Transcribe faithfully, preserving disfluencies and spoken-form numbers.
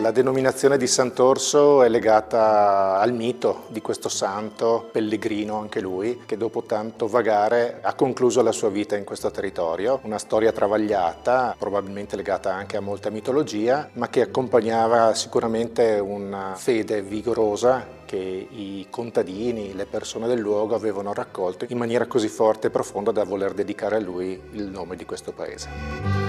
La denominazione di Sant'Orso è legata al mito di questo santo, pellegrino anche lui, che dopo tanto vagare ha concluso la sua vita in questo territorio. Una storia travagliata, probabilmente legata anche a molta mitologia, ma che accompagnava sicuramente una fede vigorosa che i contadini, le persone del luogo avevano raccolto in maniera così forte e profonda da voler dedicare a lui il nome di questo paese.